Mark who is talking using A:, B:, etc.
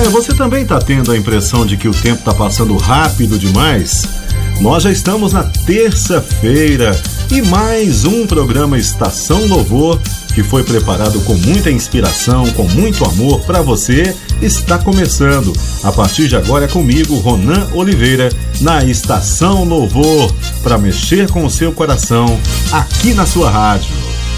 A: Você também está tendo a impressão de que o tempo está passando rápido demais? Nós já estamos na terça-feira e mais um programa Estação Louvor, que foi preparado com muita inspiração, com muito amor para você, está começando. A partir de agora é comigo, Ronan Oliveira, na Estação Louvor, para mexer com o seu coração aqui na sua rádio.